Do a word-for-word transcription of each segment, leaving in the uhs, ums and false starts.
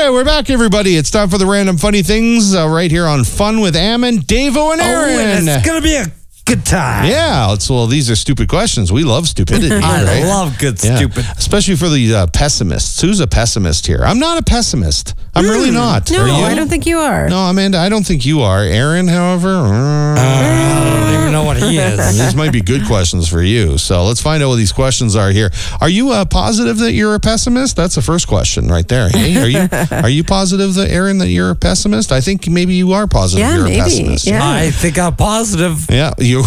right, we're back, everybody. It's time for the random funny things uh, right here on Fun with Ammon, Davo, and Aaron. Oh, and it's going to be a good time. Yeah, it's, well, these are stupid questions. We love stupidity. I right? love good Yeah. stupid. Especially for the uh, pessimists. Who's a pessimist here? I'm not a pessimist. I'm mm, really not. No, are you? I don't think you are. No, Amanda, I don't think you are. Aaron, however, uh, I don't even know what he is. these might be good questions for you. So let's find out what these questions are here. Are you uh, positive that you're a pessimist? That's the first question right there. Hey, are you are you positive that Aaron that you're a pessimist? I think maybe you are positive Yeah, you're maybe. a pessimist. Yeah. I think I'm positive. Yeah, you.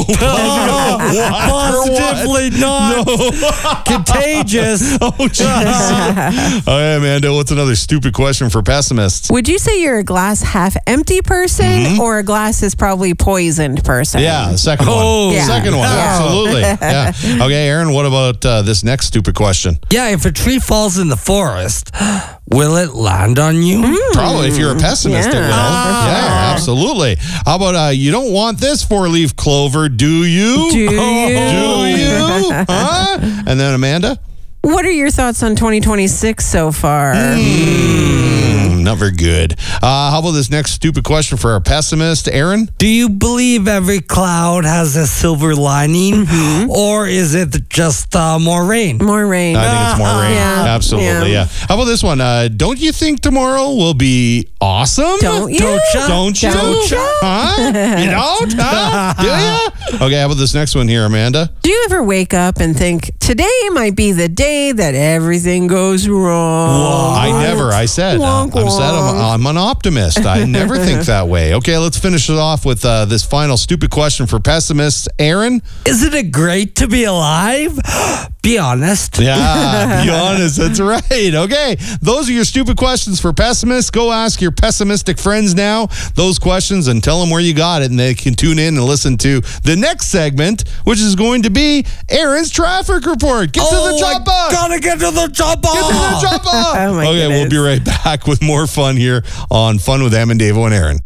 Positively not contagious. Oh, jeez. All right, Amanda, what's another stupid question for pessimists? Would you say you're a glass half empty person Mm-hmm. or a glass is probably poisoned person? Yeah, the second Oh. one. Yeah. Second one, Yeah. absolutely. Yeah. Okay, Aaron, what about uh, this next stupid question? Yeah, if a tree falls in the forest, will it land on you? Probably, if you're a pessimist, Yeah. it will. Yeah, absolutely. How about uh, you don't want this four-leaf clover, do you? Do you? Do you? Huh? And then Amanda? What are your thoughts on twenty twenty-six so far? Mm, not very good. Uh, how about this next stupid question for our pessimist, Aaron? Do you believe every cloud has a silver lining, or is it just uh, more rain? More rain. I think it's more rain. Yeah. Absolutely, yeah. Yeah. How about this one? Uh, don't you think tomorrow will be awesome? Don't you? Don't ya? Don't you? Don't ya? Huh? You don't? Huh? Do you? Okay, how about this next one here, Amanda? Do you ever wake up and think, today might be the day that everything goes wrong? I never. I said. Uh, Wonk, I'm said I'm, wonk. I'm an optimist. I never think that way. Okay, let's finish it off with uh, this final stupid question for pessimists. Aaron? Isn't it great to be alive? Be honest. Yeah, be honest. That's right. Okay, those are your stupid questions for pessimists. Go ask your pessimistic friends now those questions and tell them where you got it, and they can tune in and listen to the next segment, which is going to be Aaron's traffic report. Get oh, to the chopper. I gotta get to the chopper. Get to the chopper. Oh, my okay, we'll goodness. be right back with more fun here on Fun with Am and Davo and Aaron.